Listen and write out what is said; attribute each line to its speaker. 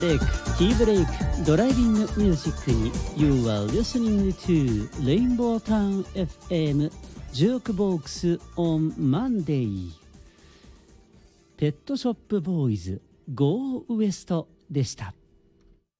Speaker 1: ブレイク、ティーブレイク、ドライビングミュージックに You are listening to Rainbow Town FM Jukebox on Monday。 ペットショップボーイズ Go West でした。